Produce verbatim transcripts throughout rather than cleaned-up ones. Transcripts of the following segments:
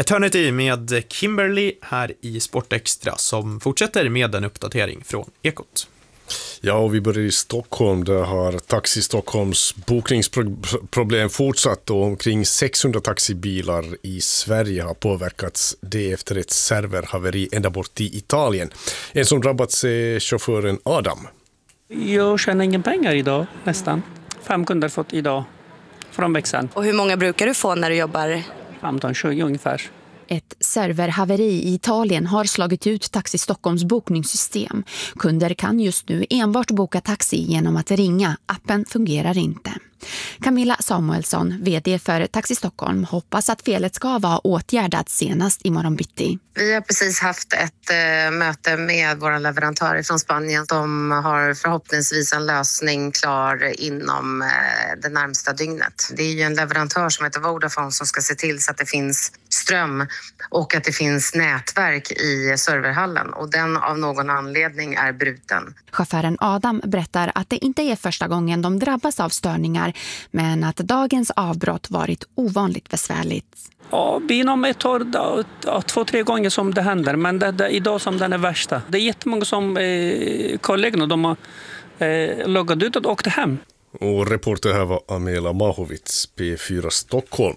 Eternity med Kimberly här i Sportextra som fortsätter med en uppdatering från Ekot. Ja, och vi börjar i Stockholm. Där har Taxi Stockholms bokningsproblem fortsatt och omkring sexhundra taxibilar i Sverige har påverkats det efter ett serverhaveri ända bort i Italien. En som drabbats är chauffören Adam. Jag tjänar ingen pengar idag, nästan. Fem kunder fått idag från växeln. Och hur många brukar du få när du jobbar? femton tjugo ungefär. Ett serverhaveri i Italien har slagit ut Taxi Stockholms bokningssystem. Kunder kan just nu enbart boka taxi genom att ringa. Appen fungerar inte. Camilla Samuelsson, vd för Taxi Stockholm, hoppas att felet ska vara åtgärdat senast imorgon bitti. Vi har precis haft ett eh, möte med våra leverantörer från Spanien. De har förhoppningsvis en lösning klar inom eh, det närmsta dygnet. Det är ju en leverantör som heter Vodafone som ska se till så att det finns ström och att det finns nätverk i serverhallen. Och den av någon anledning är bruten. Chauffören Adam berättar att det inte är första gången de drabbas av störningar, men att dagens avbrott varit ovanligt besvärligt. Ja, inom ett år, då, ja, två, tre gånger som det händer, men det, det, idag som den är värsta. Det är jättemånga som eh, kollegorna, de har eh, loggat ut och åkt hem. Och reporter här var Amela Mahovits, P fyra Stockholm.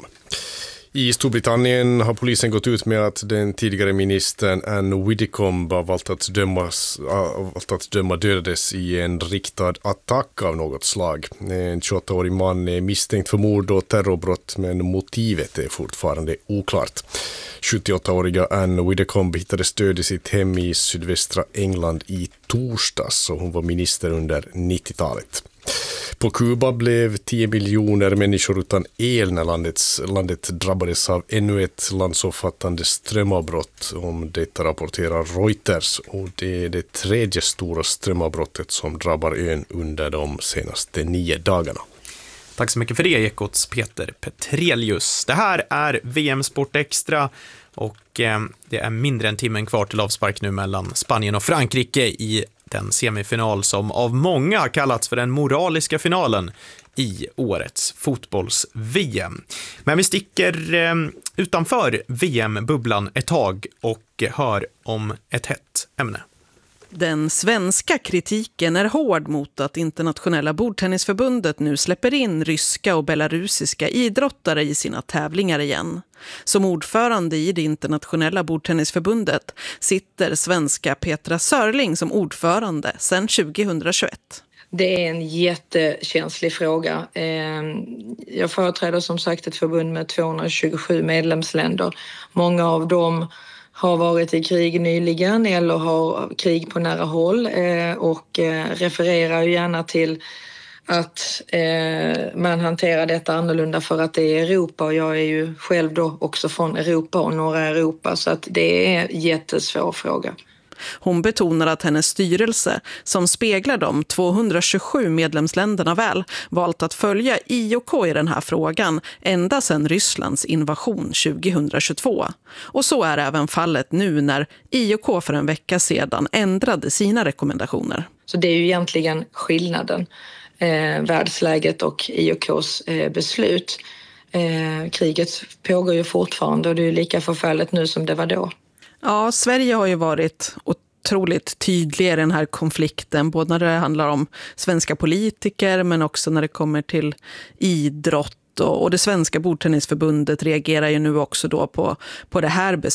I Storbritannien har polisen gått ut med att den tidigare ministern Anne Widdecombe har valt att, dömas, valt att döma dödades i en riktad attack av något slag. En tjugoåttaårig man är misstänkt för mord och terrorbrott, men motivet är fortfarande oklart. sjuttioåttaåriga Anne Widdecombe hittades död i sitt hem i sydvästra England i torsdags, och hon var minister under nittiotalet. På Kuba blev tio miljoner människor utan el när landets, landet drabbades av ännu ett landsomfattande strömavbrott. Om detta rapporterar Reuters, och det är det tredje stora strömavbrottet som drabbar ön under de senaste nio dagarna. Tack så mycket för det, Ekots Peter Petrelius. Det här är V M Sport Extra och eh, det är mindre än timmen kvar till avspark nu mellan Spanien och Frankrike i den semifinal som av många kallats för den moraliska finalen i årets fotbolls-V M. Men vi sticker eh, utanför V M-bubblan ett tag och hör om ett hett ämne. Den svenska kritiken är hård mot att Internationella bordtennisförbundet nu släpper in ryska och belarusiska idrottare i sina tävlingar igen. Som ordförande i det Internationella bordtennisförbundet sitter svenska Petra Sörling som ordförande sedan tjugohundratjugoett. Det är en jättekänslig fråga. Jag företräder som sagt ett förbund med tvåhundratjugosju medlemsländer. Många av dem har varit i krig nyligen eller har krig på nära håll och refererar ju gärna till att man hanterar detta annorlunda för att det är Europa, och jag är ju själv då också från Europa och norra Europa, så att det är en jättesvår fråga. Hon betonar att hennes styrelse, som speglar de tvåhundratjugosju medlemsländerna väl, valt att följa I O K i den här frågan ända sedan Rysslands invasion tjugohundratjugotvå. Och så är även fallet nu när I O K för en vecka sedan ändrade sina rekommendationer. Så det är ju egentligen skillnaden, eh, världsläget och I O K:s eh, beslut. Eh, kriget pågår ju fortfarande och det är ju lika förfärligt nu som det var då. Ja, Sverige har ju varit otroligt tydlig i den här konflikten, både när det handlar om svenska politiker men också när det kommer till idrott. Och det svenska bordtennisförbundet reagerar ju nu också då på, på det här beslutet.